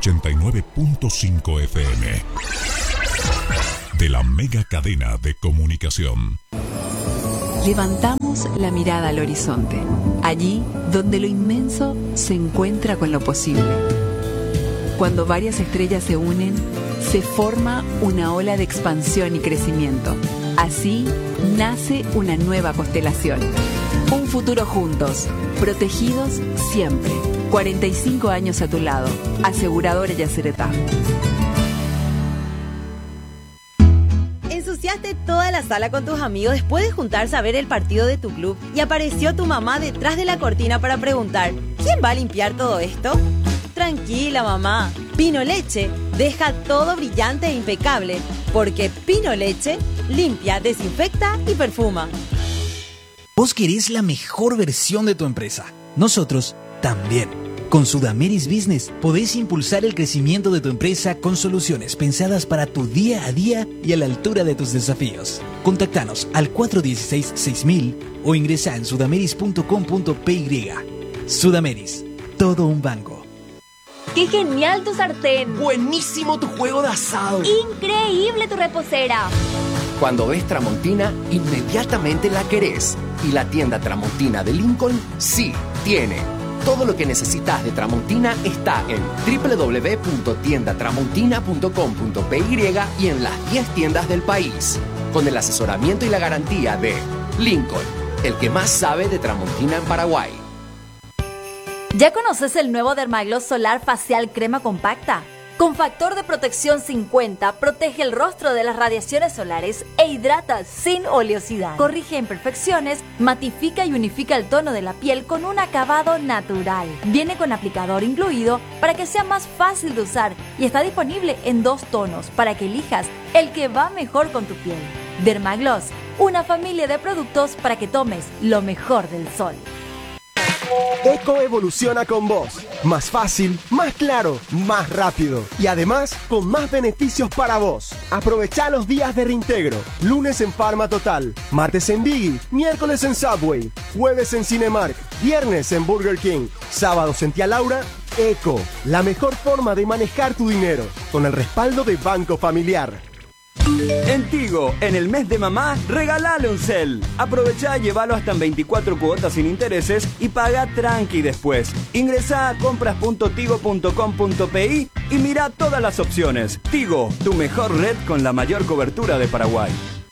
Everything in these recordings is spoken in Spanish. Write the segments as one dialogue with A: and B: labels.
A: 89.5 FM. De la mega cadena de comunicación.
B: Levantamos la mirada al horizonte, allí donde lo inmenso se encuentra con lo posible. Cuando varias estrellas se unen, se forma una ola de expansión y crecimiento. Así nace una nueva constelación. Un futuro juntos, protegidos siempre. 45 años a tu lado. Aseguradora Yacyretá.
C: Ensuciaste toda la sala con tus amigos después de juntarse a ver el partido de tu club y apareció tu mamá detrás de la cortina para preguntar: ¿quién va a limpiar todo esto? Tranquila, mamá. Pino Leche deja todo brillante e impecable, porque Pino Leche limpia, desinfecta y perfuma.
D: Vos querés la mejor versión de tu empresa. Nosotros también. Con Sudameris Business podés impulsar el crecimiento de tu empresa con soluciones pensadas para tu día a día y a la altura de tus desafíos. Contactanos al 416-6000 o ingresá en sudameris.com.py. Sudameris, todo un banco.
E: ¡Qué genial tu sartén!
F: ¡Buenísimo tu juego de asado!
E: ¡Increíble tu reposera!
F: Cuando ves Tramontina, inmediatamente la querés. Y la tienda Tramontina de Lincoln sí tiene. Todo lo que necesitas de Tramontina está en www.tiendatramontina.com.py y en las 10 tiendas del país. Con el asesoramiento y la garantía de Lincoln, el que más sabe de Tramontina en Paraguay.
E: ¿Ya conoces el nuevo Dermagloss Solar Facial Crema Compacta? Con factor de protección 50, protege el rostro de las radiaciones solares e hidrata sin oleosidad. Corrige imperfecciones, matifica y unifica el tono de la piel con un acabado natural. Viene con aplicador incluido para que sea más fácil de usar y está disponible en 2 tonos para que elijas el que va mejor con tu piel. Dermagloss, una familia de productos para que tomes lo mejor del sol.
G: Eco evoluciona con vos. Más fácil, más claro, más rápido. Y además, con más beneficios para vos. Aprovechá los días de reintegro. Lunes en Pharma Total. Martes en Biggie. Miércoles en Subway. Jueves en Cinemark. Viernes en Burger King. Sábados en Tía Laura. Eco, la mejor forma de manejar tu dinero. Con el respaldo de Banco Familiar.
H: En Tigo, en el mes de mamá, regalale un cel. Aprovechá y llévalo hasta en 24 cuotas sin intereses y paga tranqui después. Ingresá a compras.tigo.com.pi y mira todas las opciones. Tigo, tu mejor red con la mayor cobertura de Paraguay.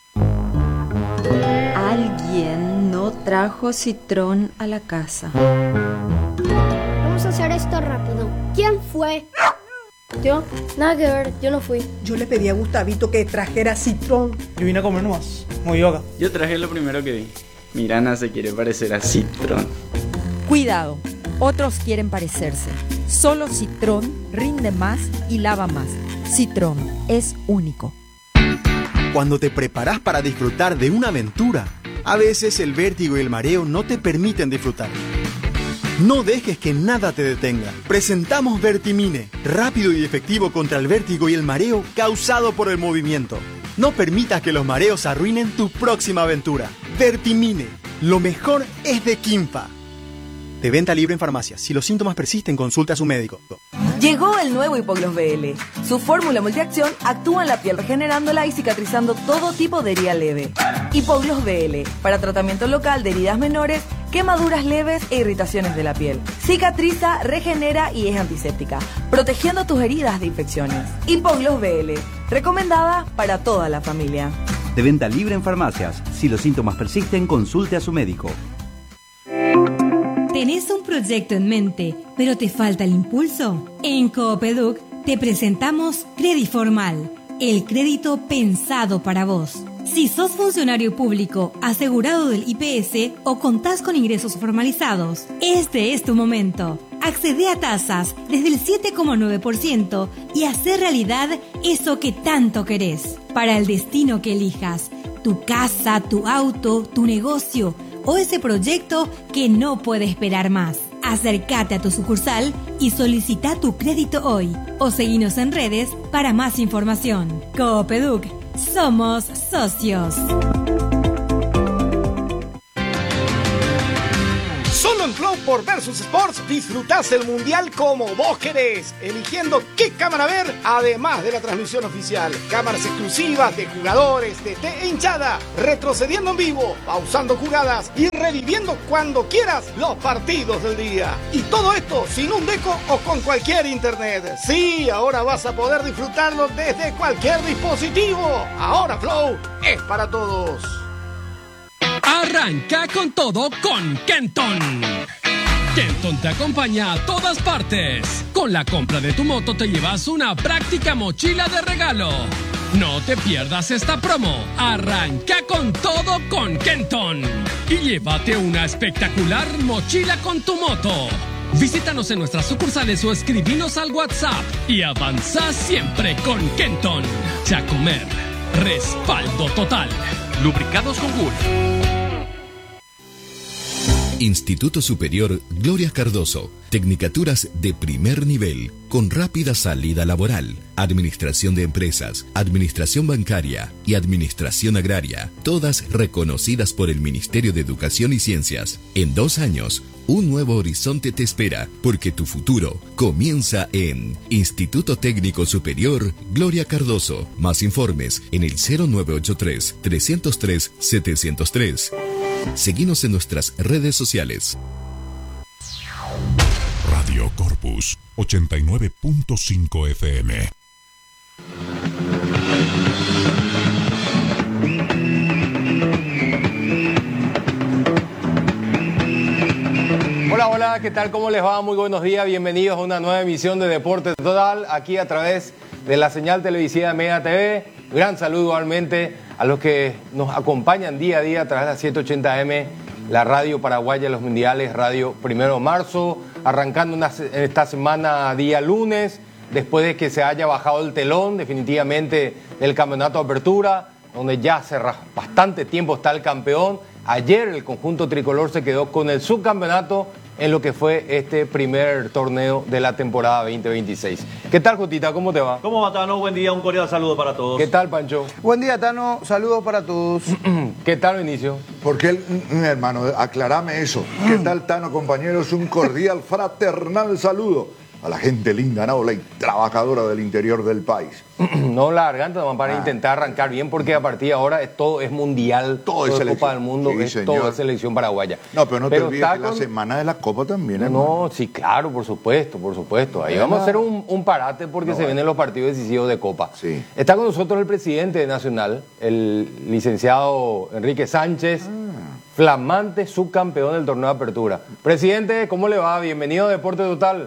I: Alguien no trajo citrón a la casa.
J: Vamos a hacer esto rápido. ¿Quién fue? Yo, nada que ver, yo no fui.
K: Yo le pedí a Gustavito que trajera citrón.
L: Yo vine a comer nomás, muy yoga.
M: Yo traje lo primero que vi. Mirana se quiere parecer a Citrón.
N: Cuidado, otros quieren parecerse. Solo Citrón rinde más y lava más. Citrón es único.
O: Cuando te preparás para disfrutar de una aventura, a veces el vértigo y el mareo no te permiten disfrutar. No dejes que nada te detenga. Presentamos Vertimine, rápido y efectivo contra el vértigo y el mareo causado por el movimiento. No permitas que los mareos arruinen tu próxima aventura. Vertimine, lo mejor es de Quimpa. De venta libre en farmacias. Si los síntomas persisten, consulta a su médico.
P: Llegó el nuevo Hipogloss BL. Su fórmula multiacción actúa en la piel regenerándola y cicatrizando todo tipo de herida leve. Hipogloss BL, para tratamiento local de heridas menores, quemaduras leves e irritaciones de la piel. Cicatriza, regenera y es antiséptica, protegiendo tus heridas de infecciones. Hipogloss BL, recomendada para toda la familia.
Q: De venta libre en farmacias. Si los síntomas persisten, consulte a su médico.
R: ¿Tenés un proyecto en mente, pero te falta el impulso? En Coopeduc te presentamos Crediformal, el crédito pensado para vos. Si sos funcionario público, asegurado del IPS o contás con ingresos formalizados, este es tu momento. Accede a tasas desde el 7,9% y hacer realidad eso que tanto querés. Para el destino que elijas, tu casa, tu auto, tu negocio o ese proyecto que no puede esperar más. Acércate a tu sucursal y solicita tu crédito hoy o seguinos en redes para más información. Coopeduc, somos socios.
S: Solo En Flow por Versus Sports disfrutás el mundial como vos querés, eligiendo qué cámara ver, además de la transmisión oficial. Cámaras exclusivas de jugadores, TT e hinchada, retrocediendo en vivo, pausando jugadas y reviviendo cuando quieras los partidos del día. Y todo esto sin un deco o con cualquier internet. Sí, ahora vas a poder disfrutarlo desde cualquier dispositivo. Ahora Flow es para todos.
T: Arranca con todo con Kenton. Kenton te acompaña a todas partes. Con la compra de tu moto te llevas una práctica mochila de regalo. No te pierdas esta promo. Arranca con todo con Kenton. Y llévate una espectacular mochila con tu moto. Visítanos en nuestras sucursales o escribinos al WhatsApp. Y avanza siempre con Kenton. Chacomer. Respaldo total. Lubricados con Gulf.
U: Instituto Superior Gloria Cardoso. Tecnicaturas de primer nivel, con rápida salida laboral. Administración de empresas, administración bancaria y administración agraria. Todas reconocidas por el Ministerio de Educación y Ciencias. En 2 años, un nuevo horizonte te espera, porque tu futuro comienza en Instituto Técnico Superior Gloria Cardoso. Más informes en el 0983-303-703. Seguinos en nuestras redes sociales.
A: Radio Corpus 89.5 FM.
V: Hola, ¿qué tal? ¿Cómo les va? Muy buenos días, bienvenidos a una nueva emisión de Deportes Total, aquí a través de la señal televisiva de Mega TV. Gran saludo igualmente a los que nos acompañan día a día a través de la 780M, la radio paraguaya de los mundiales, radio 1 de marzo, arrancando esta semana día lunes, después de que se haya bajado el telón definitivamente del campeonato de apertura, donde ya hace bastante tiempo está el campeón. Ayer el conjunto tricolor se quedó con el subcampeonato en lo que fue este primer torneo de la temporada 2026. ¿Qué tal, Jotita? ¿Cómo te va?
W: ¿Cómo va, Tano? Buen día, un cordial saludo para todos.
V: ¿Qué tal, Pancho?
X: Buen día, Tano. Saludos para todos.
V: ¿Qué tal, Benicio?
Y: Porque, hermano, aclarame eso. ¿Qué tal, Tano, compañeros? Un cordial, fraternal saludo a la gente linda, noble y trabajadora del interior del país.
V: No la garganta, nomás para intentar arrancar bien, porque a partir de ahora todo es mundial, todo es Copa del Mundo, sí, todo es selección paraguaya.
Y: No, pero no te olvides que la semana de la Copa también, hermano.
V: No, sí, claro, por supuesto. Ahí vamos a hacer un parate porque se vienen los partidos decisivos de Copa.
Y: Sí.
V: Está con nosotros el presidente nacional, el licenciado Enrique Sánchez, flamante subcampeón del torneo de apertura. Presidente, ¿cómo le va? Bienvenido a Deporte Total.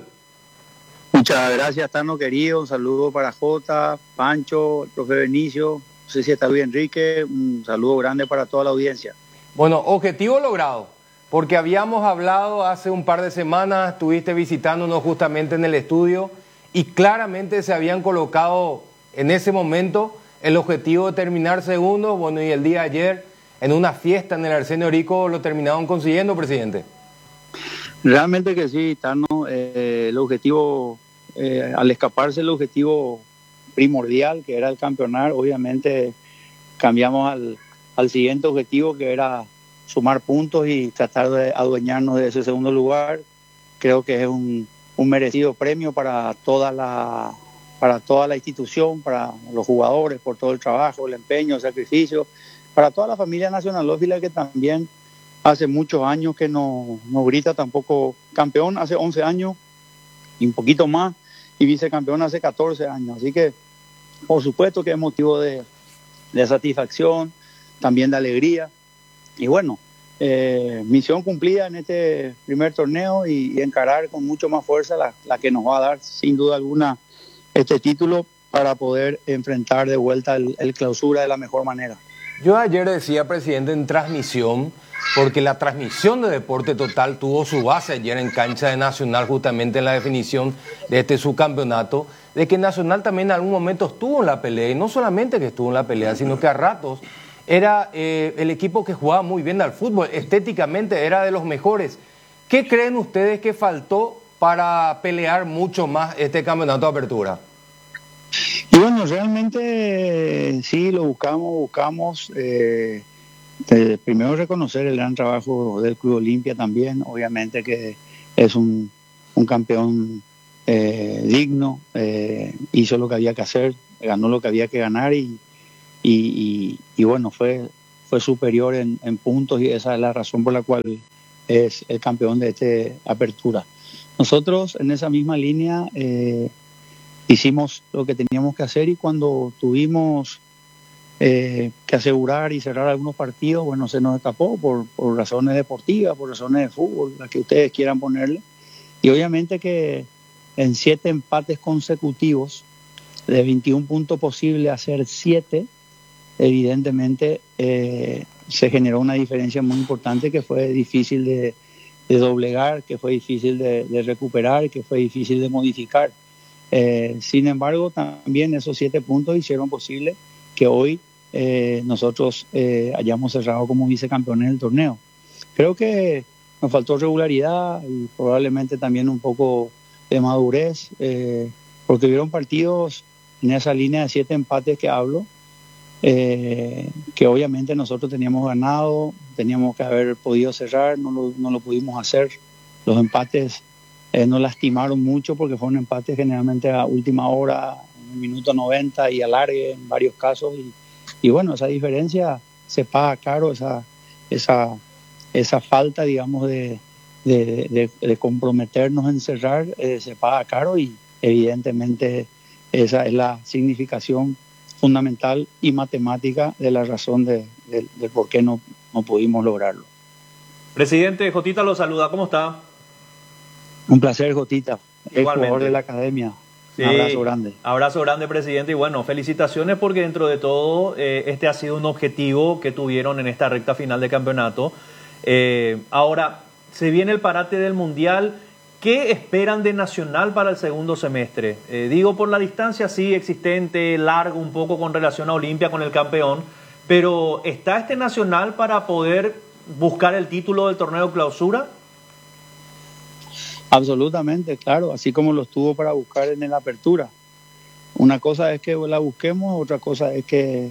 Z: Muchas gracias, Tano querido. Un saludo para Jota, Pancho, el profe Benicio. No sé si está bien, Enrique. Un saludo grande para toda la audiencia.
V: Bueno, objetivo logrado, porque habíamos hablado hace un par de semanas, estuviste visitándonos justamente en el estudio y claramente se habían colocado en ese momento el objetivo de terminar segundo. Bueno, y el día de ayer, en una fiesta en el Arsenio Rico, lo terminaron consiguiendo, presidente.
Z: Realmente que sí, Tano. El objetivo, al escaparse el objetivo primordial, que era el campeonar, obviamente cambiamos al siguiente objetivo, que era sumar puntos y tratar de adueñarnos de ese segundo lugar. Creo que es un merecido premio para toda la institución, para los jugadores, por todo el trabajo, el empeño, el sacrificio, para toda la familia nacionalófila que también hace muchos años que no grita tampoco campeón, hace 11 años y un poquito más, y vicecampeón hace 14 años. Así que, por supuesto que es motivo de satisfacción, también de alegría. Y bueno, misión cumplida en este primer torneo y encarar con mucho más fuerza la que nos va a dar, sin duda alguna, este título para poder enfrentar de vuelta el clausura de la mejor manera.
V: Yo ayer decía, presidente, en transmisión, porque la transmisión de Deporte Total tuvo su base ayer en cancha de Nacional, justamente en la definición de este subcampeonato, de que Nacional también en algún momento estuvo en la pelea, y no solamente que estuvo en la pelea, sino que a ratos era el equipo que jugaba muy bien al fútbol, estéticamente era de los mejores. ¿Qué creen ustedes que faltó para pelear mucho más este campeonato de apertura?
Z: Y bueno, realmente sí, lo buscamos Primero reconocer el gran trabajo del Club Olimpia también, obviamente que es un campeón digno, hizo lo que había que hacer, ganó lo que había que ganar y bueno, fue superior en puntos y esa es la razón por la cual es el campeón de esta apertura. Nosotros en esa misma línea hicimos lo que teníamos que hacer y cuando tuvimos que asegurar y cerrar algunos partidos, bueno, se nos escapó por razones deportivas, por razones de fútbol, las que ustedes quieran ponerle. Y obviamente que en 7 empates consecutivos, de 21 puntos posibles a hacer 7, evidentemente se generó una diferencia muy importante que fue difícil de doblegar, que fue difícil de recuperar, que fue difícil de modificar. Sin embargo, también esos 7 puntos hicieron posible que hoy nosotros hayamos cerrado como vicecampeones del torneo. Creo que nos faltó regularidad y probablemente también un poco de madurez, porque hubieron partidos en esa línea de 7 empates que hablo, que obviamente nosotros teníamos ganado, teníamos que haber podido cerrar, no lo pudimos hacer. Los empates nos lastimaron mucho porque fueron empates generalmente a última hora, en el minuto 90 y alargue en varios casos. Y bueno, esa diferencia se paga caro, esa falta, digamos, de comprometernos en cerrar, se paga caro y evidentemente esa es la significación fundamental y matemática de la razón de por qué no pudimos lograrlo.
W: Presidente, Jotita lo saluda, ¿cómo está?
Z: Un placer, Jotita, el jugador de la academia. Sí, un abrazo grande.
W: Abrazo grande, presidente, y bueno, felicitaciones porque dentro de todo este ha sido un objetivo que tuvieron en esta recta final de campeonato. Ahora, se viene el parate del Mundial. ¿Qué esperan de Nacional para el segundo semestre? Digo, por la distancia sí existente, largo un poco con relación a Olimpia, con el campeón, pero ¿está este Nacional para poder buscar el título del torneo clausura?
Z: Absolutamente, claro, así como lo estuvo para buscar en la apertura. Una cosa es que la busquemos, otra cosa es que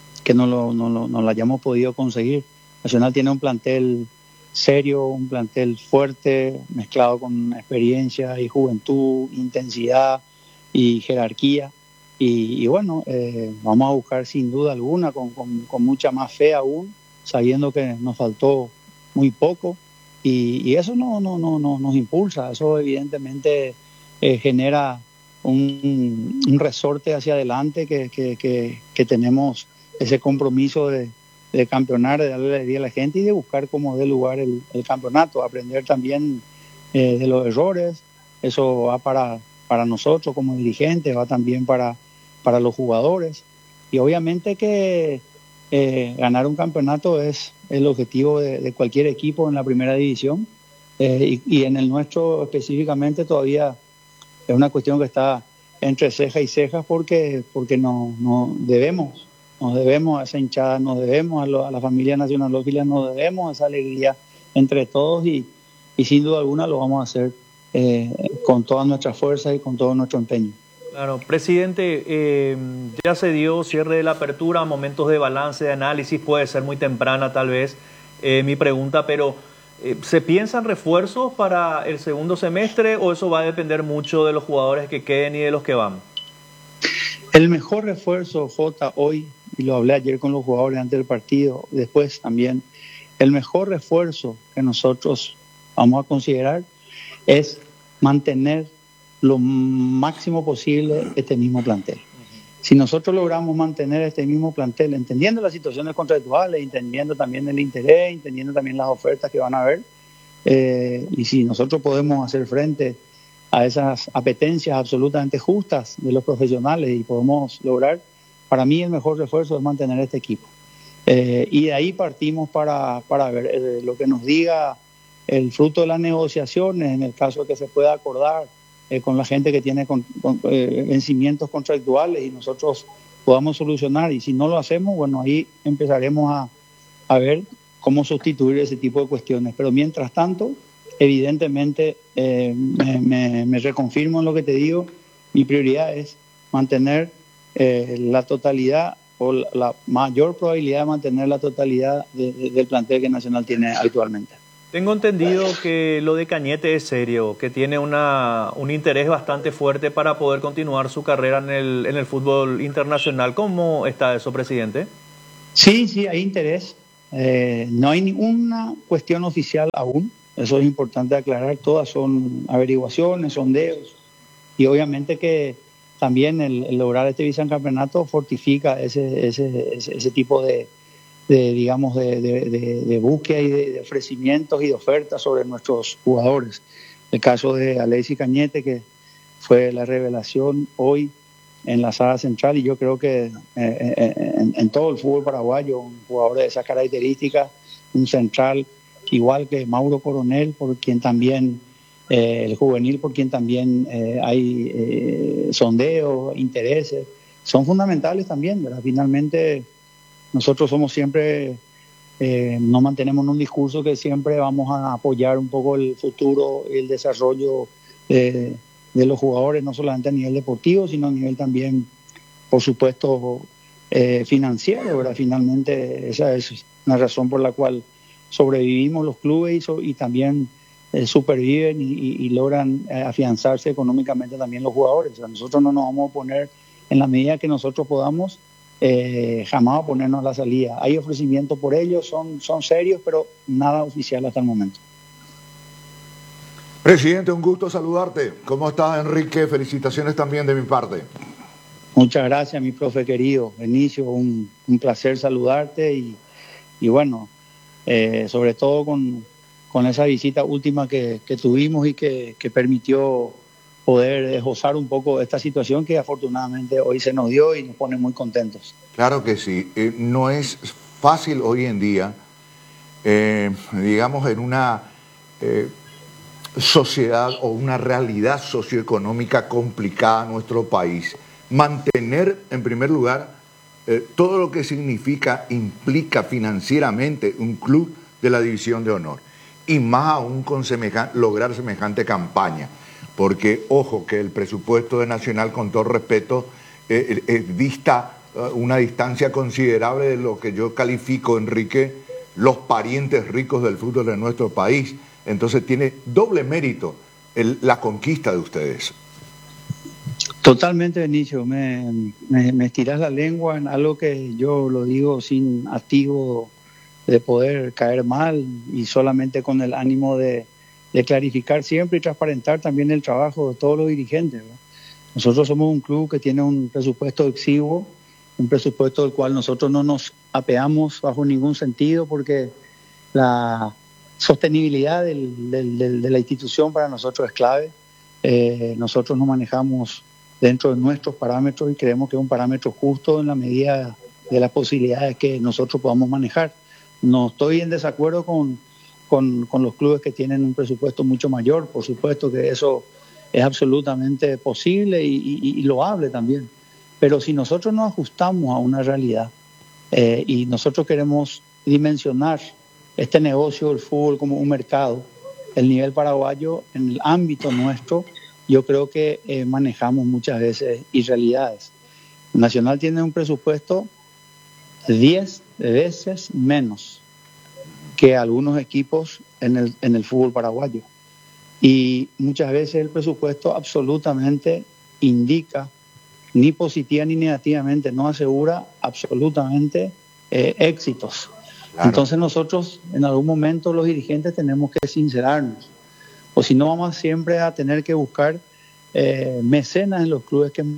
Z: no la hayamos podido conseguir. Nacional tiene un plantel serio, un plantel fuerte, mezclado con experiencia y juventud, intensidad y jerarquía. Y bueno, vamos a buscar sin duda alguna, con mucha más fe aún, sabiendo que nos faltó muy poco. Y eso no nos impulsa, eso evidentemente genera un resorte hacia adelante que tenemos ese compromiso de campeonar, de darle alegría a la gente y de buscar cómo dé lugar el campeonato, aprender también de los errores. Eso va para nosotros como dirigentes, va también para los jugadores. Y obviamente que ganar un campeonato es el objetivo de cualquier equipo en la primera división, y en el nuestro específicamente todavía es una cuestión que está entre ceja y cejas porque nos debemos a esa hinchada, nos debemos a la familia nacionalófila, nos debemos esa alegría entre todos y sin duda alguna lo vamos a hacer con todas nuestras fuerzas y con todo nuestro empeño.
W: Claro, presidente, ya se dio cierre de la apertura, momentos de balance, de análisis, puede ser muy temprana tal vez mi pregunta, pero ¿se piensan refuerzos para el segundo semestre o eso va a depender mucho de los jugadores que queden y de los que van?
Z: El mejor refuerzo, Jota, hoy, y lo hablé ayer con los jugadores antes del partido, después también, el mejor refuerzo que nosotros vamos a considerar es mantener lo máximo posible este mismo plantel. Si nosotros logramos mantener este mismo plantel, entendiendo las situaciones contractuales, entendiendo también el interés, entendiendo también las ofertas que van a haber, y si nosotros podemos hacer frente a esas apetencias absolutamente justas de los profesionales y podemos lograr, para mí el mejor refuerzo es mantener este equipo. Y de ahí partimos para ver lo que nos diga el fruto de las negociaciones, en el caso de que se pueda acordar con la gente que tiene vencimientos contractuales y nosotros podamos solucionar. Y si no lo hacemos, bueno, ahí empezaremos a ver cómo sustituir ese tipo de cuestiones. Pero mientras tanto, evidentemente, me reconfirmo en lo que te digo, mi prioridad es mantener la totalidad o la mayor probabilidad de mantener la totalidad del plantel que Nacional tiene actualmente.
W: Tengo entendido que lo de Cañete es serio, que tiene un interés bastante fuerte para poder continuar su carrera en el fútbol internacional. ¿Cómo está eso, presidente?
Z: Sí, hay interés. No hay ninguna cuestión oficial aún. Eso es importante aclarar. Todas son averiguaciones, sondeos. Y obviamente que también el lograr este vicecampeonato fortifica ese tipo de búsqueda y de ofrecimientos y de ofertas sobre nuestros jugadores. El caso de Alexis Cañete, que fue la revelación hoy en la sala central, y yo creo que en todo el fútbol paraguayo, un jugador de esas características, un central igual que Mauro Coronel, por quien también el juvenil, por quien también hay sondeos, intereses, son fundamentales también, ¿verdad? Finalmente nosotros somos siempre, nos mantenemos en un discurso que siempre vamos a apoyar un poco el futuro y el desarrollo de los jugadores, no solamente a nivel deportivo, sino a nivel también, por supuesto, financiero, ¿verdad? Finalmente esa es una razón por la cual sobrevivimos los clubes y también superviven y logran afianzarse económicamente también los jugadores. O sea, nosotros no nos vamos a poner, en la medida que nosotros podamos, jamás a ponernos a la salida. Hay ofrecimientos por ellos, son serios, pero nada oficial hasta el momento.
Y: Presidente, un gusto saludarte. ¿Cómo estás, Enrique? Felicitaciones también de mi parte.
Z: Muchas gracias, mi profe querido. Benicio, un placer saludarte y bueno, sobre todo con esa visita última que tuvimos y que permitió poder gozar un poco de esta situación que afortunadamente hoy se nos dio y nos pone muy contentos.
Y: Claro que sí. No es fácil hoy en día, digamos, en una sociedad o una realidad socioeconómica complicada en nuestro país, mantener en primer lugar todo lo que implica financieramente un club de la División de Honor, y más aún con lograr semejante campaña, porque ojo que el presupuesto de Nacional, con todo respeto, dista una distancia considerable de lo que yo califico, Enrique, los parientes ricos del fútbol de nuestro país. Entonces tiene doble mérito la conquista de ustedes.
Z: Totalmente, Benicio. Me estiras la lengua en algo que yo lo digo sin activo de poder caer mal y solamente con el ánimo de clarificar siempre y transparentar también el trabajo de todos los dirigentes, ¿verdad? Nosotros somos un club que tiene un presupuesto exiguo, un presupuesto del cual nosotros no nos apeamos bajo ningún sentido, porque la sostenibilidad de la institución para nosotros es clave. Nosotros nos manejamos dentro de nuestros parámetros y creemos que es un parámetro justo en la medida de las posibilidades que nosotros podamos manejar. No estoy en desacuerdo con los clubes que tienen un presupuesto mucho mayor, por supuesto que eso es absolutamente posible y loable también. Pero si nosotros nos ajustamos a una realidad y nosotros queremos dimensionar este negocio del fútbol como un mercado, el nivel paraguayo en el ámbito nuestro, yo creo que manejamos muchas veces irrealidades. Nacional tiene un presupuesto 10 veces menos que algunos equipos en el fútbol paraguayo. Y muchas veces el presupuesto absolutamente indica, ni positiva ni negativamente, no asegura absolutamente éxitos. Claro. Entonces nosotros en algún momento los dirigentes tenemos que sincerarnos, o si no vamos siempre a tener que buscar mecenas en los clubes que...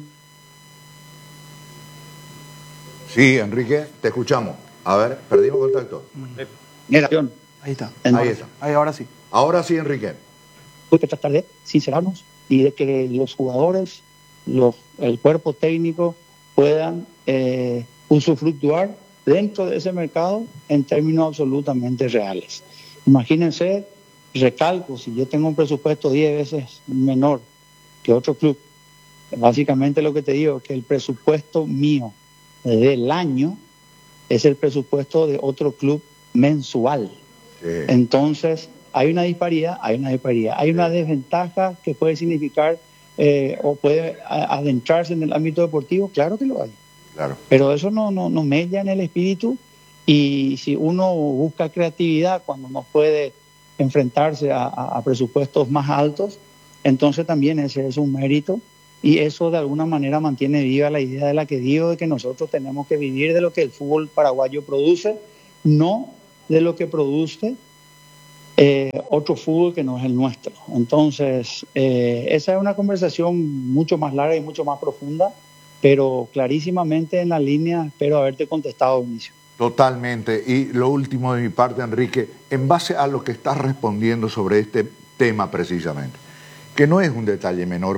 Y: Sí, Enrique, te escuchamos. A ver, perdimos contacto.
Z: Ahí está.
Y: Ahí, ahora sí. Ahora sí, Enrique.
Z: Hay que tratar de sincerarnos y de que los jugadores, el cuerpo técnico puedan usufructuar dentro de ese mercado en términos absolutamente reales. Imagínense, recalco, si yo tengo un presupuesto 10 veces menor que otro club, básicamente lo que te digo es que el presupuesto mío del año es el presupuesto de otro club mensual. Sí. Entonces, hay una disparidad, hay una desventaja que puede significar o puede adentrarse en el ámbito deportivo, claro que lo hay.
Y: Claro.
Z: Pero eso no mella en el espíritu, y si uno busca creatividad cuando no puede enfrentarse a presupuestos más altos, entonces también ese es un mérito, y eso de alguna manera mantiene viva la idea de la que digo, de que nosotros tenemos que vivir de lo que el fútbol paraguayo produce, no de lo que produce otro fútbol que no es el nuestro. Entonces, esa es una conversación mucho más larga y mucho más profunda, pero clarísimamente en la línea espero haberte contestado, Vinicio.
Y: Totalmente. Y lo último de mi parte, Enrique, en base a lo que estás respondiendo sobre este tema precisamente, que no es un detalle menor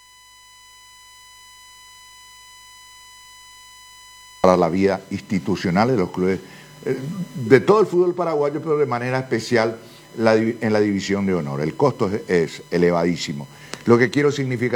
Y: para la vida institucional de los clubes, de todo el fútbol paraguayo, pero de manera especial en la división de honor. El costo es elevadísimo. Lo que quiero significar